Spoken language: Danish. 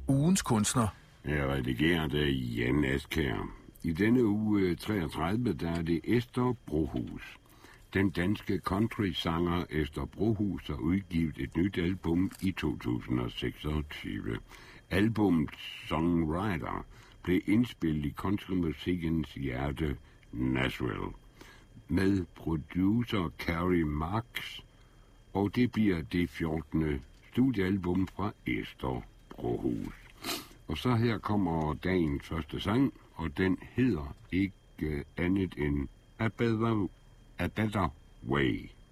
Ugens kunstner. Jeg redigerer det Jan Askær. I denne uge 33, der er det Esther Brohus. Den danske country-sanger Esther Brohus har udgivet et nyt album i 2026. Albumets songwriter blev indspillet i countrymusikkens hjerte, Nashville, med producer Carrie Marks, og det bliver det 14. studiealbum fra Esther Brohus. Og så her kommer dagens første sang, og den hedder ikke andet end A Better Way.